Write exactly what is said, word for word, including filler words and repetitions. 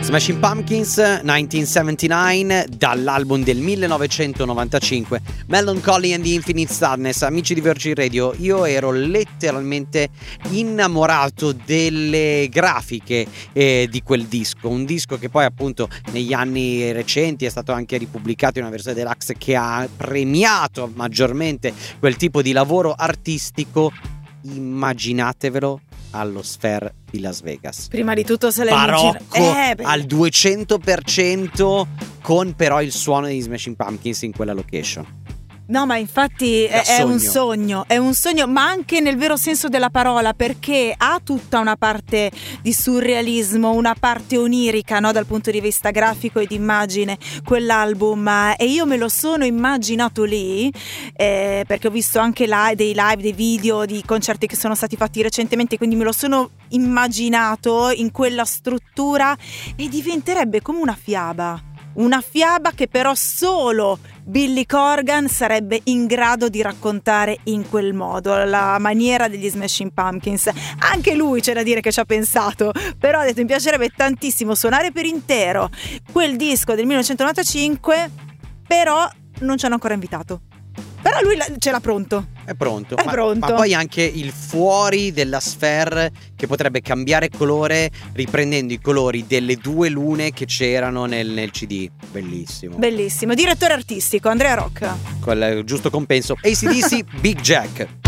Smashing Pumpkins millenovecentonovantanove, dall'album del millenovecentonovantacinque, Melancholy and the Infinite Sadness. Amici di Virgin Radio, io ero letteralmente innamorato delle grafiche eh, di quel disco, un disco che poi appunto negli anni recenti è stato anche ripubblicato in una versione deluxe che ha premiato maggiormente quel tipo di lavoro artistico. Immaginatevelo allo Sphere di Las Vegas. Prima di tutto se l'è barocco eh, al duecento per cento, con però il suono degli Smashing Pumpkins in quella location. No, ma infatti è, è un sogno, è un sogno, ma anche nel vero senso della parola, perché ha tutta una parte di surrealismo, una parte onirica, no, dal punto di vista grafico e di immagine, quell'album, e io me lo sono immaginato lì, eh, perché ho visto anche live, dei live, dei video di concerti che sono stati fatti recentemente, quindi me lo sono immaginato in quella struttura e diventerebbe come una fiaba. Una fiaba che però solo Billy Corgan sarebbe in grado di raccontare in quel modo, la maniera degli Smashing Pumpkins. Anche lui c'è da dire che ci ha pensato, però ha detto: mi piacerebbe tantissimo suonare per intero quel disco del millenovecentonovantacinque, però non ci hanno ancora invitato. Però lui ce l'ha pronto. È pronto. È ma, pronto. Ma poi anche il fuori della Sphere che potrebbe cambiare colore riprendendo i colori delle due lune che c'erano nel, nel C D. Bellissimo. Bellissimo. Direttore artistico Andrea Rocca. Con il giusto compenso. A C D C Big Jack.